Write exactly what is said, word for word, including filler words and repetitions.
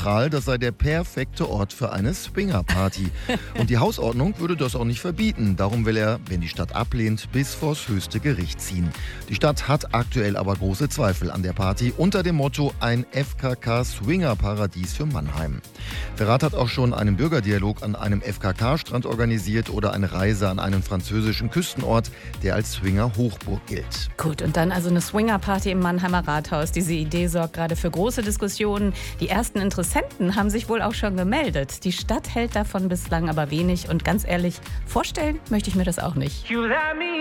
zentral, das sei der perfekte Ort für eine Swingerparty. Und die Hausordnung würde das auch nicht verbieten. Darum will er, wenn die Stadt ablehnt, bis vors höchste Gericht ziehen. Die Stadt hat aktuell aber große Zweifel an der Party unter dem Motto ein F K K-Swinger-Paradies für Mannheim. Der Rat hat auch schon einen Bürgerdialog an einem F K K-Strand organisiert oder eine Reise an einen französischen Küstenort, der als Swinger-Hochburg gilt. Gut, und dann also eine Swinger-Party im Mannheimer Rathaus. Diese Idee sorgt gerade für große Diskussionen. Die ersten Interessenten haben sich wohl auch schon gemeldet. Die Stadt hält davon bislang aber wenig. Und ganz ehrlich, vorstellen möchte ich mir das auch nicht.